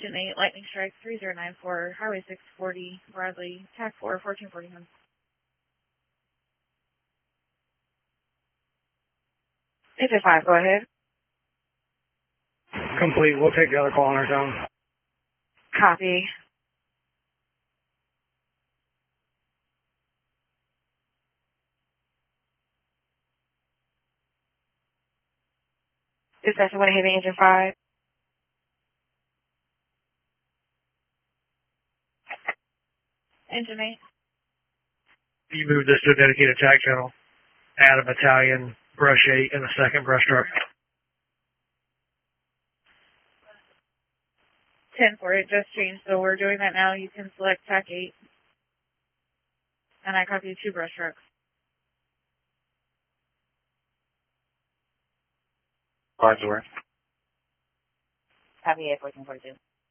Engine 8, Lightning Strike 3094, Highway 640, Bradley, TAC 4, 1441. Engine 5, go ahead. Complete. We'll take the other call on our own. Copy. Dispatcher, want to hit Engine 5? Engine 8. You move this to a dedicated attack channel. Add a battalion, brush 8, and a second brush truck. 10-4, it just changed, so we're doing that now. You can select TAC 8. And I copy 2 brush trucks. Five's aware. Copy 8, 1442.